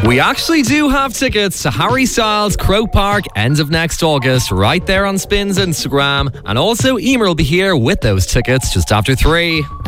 We actually do have tickets to Harry Styles Croke Park end of next August, right there on Spin's Instagram. And also Emer will be here with those tickets just after 3.